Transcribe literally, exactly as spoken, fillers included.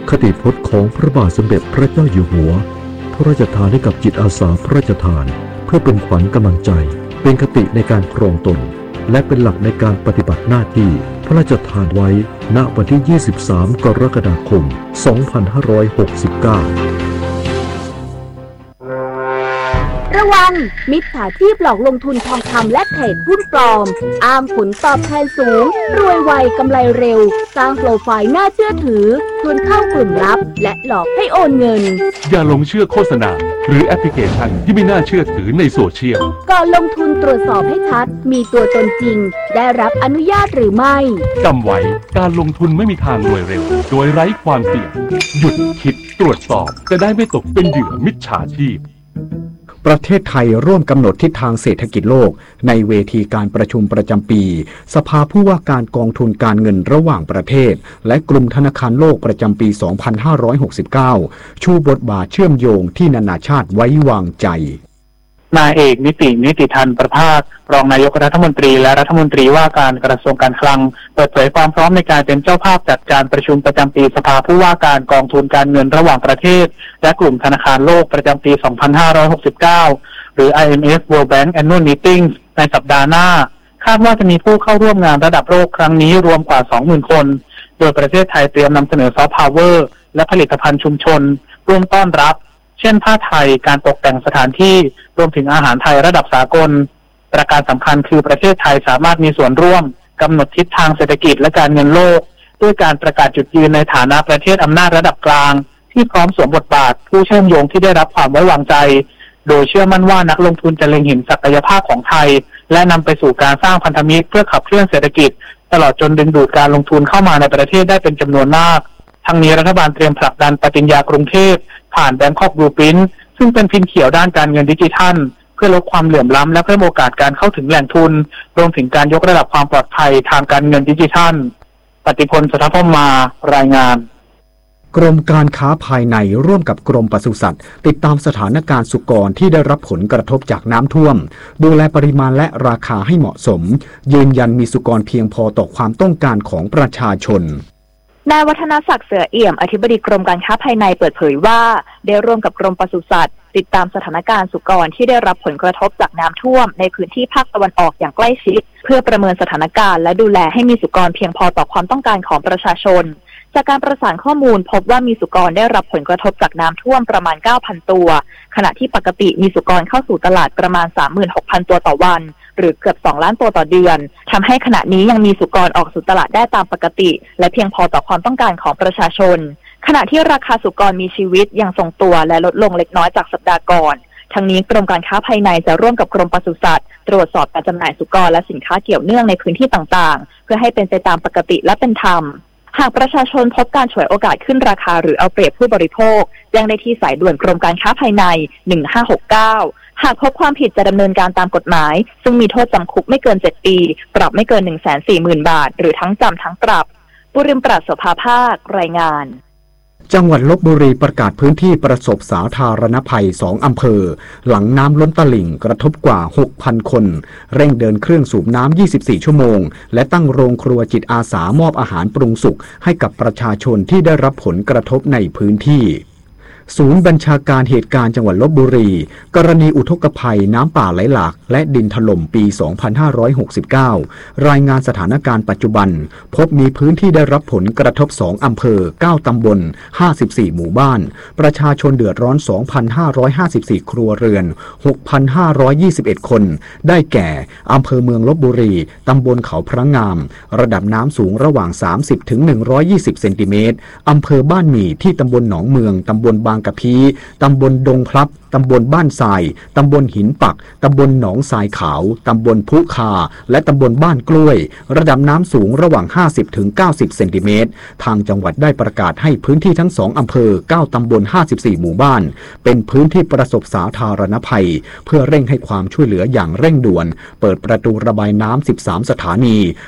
คติพจน์ของพระบาทสมเด็จพระเจ้าอยู่หัวพระราชทานให้กับจิตอาสาพระราชทานเพื่อเป็นขวัญกำลังใจเป็นคติในการครองตนและเป็นหลักในการปฏิบัติหน้าที่พระราชทานไว้ณวันที่ยี่สิบสามกรกฎาคมสองพันห้าร้อยหกสิบเก้าระวังมิจฉาชีพหลอกลงทุนทองคำและเทรดหุ้นปลอมอ้างผลตอบแทนสูงรวยไวกำไรเร็วสร้างโปรไฟล์น่าเชื่อถือชวนเข้ากลุ่มลับและหลอกให้โอนเงินอย่าหลงเชื่อโฆษณาหรือแอปพลิเคชันที่ไม่น่าเชื่อถือในโซเชียลก่อนลงทุนตรวจสอบให้ชัดมีตัวตนจริงได้รับอนุญาตหรือไม่จำไว้การลงทุนไม่มีทางรวยเร็วโดยไร้ความเสี่ยงหยุดคิดตรวจสอบจะได้ไม่ตกเป็นเหยื่อมิจฉาชีพประเทศไทยร่วมกำหนดทิศทางเศรษฐกิจโลกในเวทีการประชุมประจำปีสภาผู้ว่าการกองทุนการเงินระหว่างประเทศและกลุ่มธนาคารโลกประจำปี สองพันห้าร้อยหกสิบเก้า ชูบทบาทเชื่อมโยงที่นานาชาติไว้วางใจนายเอกนิตินิติธรประภาสรองนายกรัฐมนตรีและรัฐมนตรีว่าการกระทรวงการคลังเปิดเผยความพร้อมในการเป็นเจ้าภาพจัดการประชุมประจำปีสภาผู้ว่าการกองทุนการเงินระหว่างประเทศและกลุ่มธนาคารโลกประจำปี สองพันห้าร้อยหกสิบเก้า หรือ ไอ เอ็ม เอฟ World Bank Annual Meeting ในสัปดาห์หน้าคาดว่าจะมีผู้เข้าร่วมงานระดับโลกครั้งนี้รวมกว่า สองหมื่น คนโดยประเทศไทยเตรียมนำเสนอซอฟต์พาวเวอร์และผลิตภัณฑ์ชุมชนร่วมต้อนรับเช่นผ้าไทยการตกแต่งสถานที่รวมถึงอาหารไทยระดับสากลประการสำคัญคือประเทศไทยสามารถมีส่วนร่วมกำหนดทิศทางเศรษฐกิจและการเงินโลกด้วยการประกาศจุดยืนในฐานะประเทศอำนาจระดับกลางที่พร้อมสวมบทบาทผู้เชื่อมโยงที่ได้รับความไว้วางใจโดยเชื่อมั่นว่านักลงทุนจะเล็งเห็นศักยภาพของไทยและนำไปสู่การสร้างพันธมิตรเพื่อขับเคลื่อนเศรษฐกิจตลอดจนดึงดูดการลงทุนเข้ามาในประเทศได้เป็นจำนวนมากทั้งนี้รัฐบาลเตรียมผลักดันปฏิญญากรุงเทพผ่าน Bangkok Blueprint ซึ่งเป็นพิมพ์เขียวด้านการเงินดิจิทัลเพื่อลดความเหลื่อมล้ำและเพิ่มโอกาสการเข้าถึงแหล่งทุนรวมถึงการยกระดับความปลอดภัยทางการเงินดิจิทัลปฏิพล สัทธพมารายงานกรมการค้าภายในร่วมกับกรมปศุสัตว์ติดตามสถานการณ์สุกรที่ได้รับผลกระทบจากน้ำท่วมดูแลปริมาณและราคาให้เหมาะสมยืนยันมีสุกรเพียงพอต่อความต้องการของประชาชนนายวัฒนศักดิ์เสือเอี่ยมอธิบดีกรมการค้าภายในเปิดเผยว่าได้ร่วมกับกรมปศุสัตว์ติดตามสถานการณ์สุกรที่ได้รับผลกระทบจากน้ำท่วมในพื้นที่ภาคตะวันออกอย่างใกล้ชิดเพื่อประเมินสถานการณ์และดูแลให้มีสุกรเพียงพอต่อความต้องการของประชาชนจากการประสานข้อมูลพบว่ามีสุกรได้รับผลกระทบจากน้ำท่วมประมาณ เก้าพัน ตัวขณะที่ปกติมีสุกรเข้าสู่ตลาดประมาณ สามหมื่นหกพัน ตัวต่อวันหรือเกือบสองล้านตัวต่อเดือนทำให้ขณะนี้ยังมีสุกรออกสู่ตลาดได้ตามปกติและเพียงพอต่อความต้องการของประชาชนขณะที่ราคาสุกรมีชีวิตยังทรงตัวและลดลงเล็กน้อยจากสัปดาห์ก่อนทั้งนี้กรมการค้าภายในจะร่วมกับกรมปศุสัตว์ตรวจสอบการจำหน่ายสุกรและสินค้าเกี่ยวเนื่องในพื้นที่ต่างๆเพื่อให้เป็นไปตามปกติและเป็นธรรมหากประชาชนพบการฉวยโอกาสขึ้นราคาหรือเอาเปรียบผู้บริโภคแจ้งได้ที่สายด่วนกรมการค้าภายในหนึ่งห้าหกเก้าหากพบความผิดจะดำเนินการตามกฎหมายซึ่งมีโทษจำคุกไม่เกินเจ็ดปีปรับไม่เกิน หนึ่งแสนสี่หมื่น บาทหรือทั้งจำทั้งปรับบุริมปราศโสภาภาครายงานจังหวัดลพบุรีประกาศพื้นที่ประสบสาธารณภัยสองอำเภอหลังน้ำล้นตลิ่งกระทบกว่า หกพัน คนเร่งเดินเครื่องสูบน้ำยี่สิบสี่ชั่วโมงและตั้งโรงครัวจิตอาสามอบอาหารปรุงสุกให้กับประชาชนที่ได้รับผลกระทบในพื้นที่ศูนย์บัญชาการเหตุการณ์จังหวัดลพบุรีกรณีอุทกภัยน้ำป่าไหลหลากและดินถล่มปี สองพันห้าร้อยหกสิบเก้า รายงานสถานการณ์ปัจจุบันพบมีพื้นที่ได้รับผลกระทบสองอำเภอเก้าตำบลห้าสิบสี่หมู่บ้านประชาชนเดือดร้อน สองพันห้าร้อยห้าสิบสี่ ครัวเรือน หกพันห้าร้อยยี่สิบเอ็ด คนได้แก่อำเภอเมืองลพบุรีตำบลเขาพระงามระดับน้ำสูงระหว่าง สามสิบถึงหนึ่งร้อยยี่สิบ เซนติเมตรอำเภอบ้านหมี่ที่ตำบลหนองเมืองตำบลบางกะพีตำบลดงพลับตำบลบ้านทรายตำบลหินปักตำบลหนองทรายขาวตำบลพุคาและตำบลบ้านกล้วยระดับน้ำสูงระหว่าง ห้าสิบถึงเก้าสิบ เซนติเมตรทางจังหวัดได้ประกาศให้พื้นที่ทั้งสองอำเภอเก้าตำบลห้าสิบสี่หมู่บ้านเป็นพื้นที่ประสบสาธารณภัยเพื่อเร่งให้ความช่วยเหลืออย่างเร่งด่วนเปิดประตูระบายน้ำสิบสามสถานี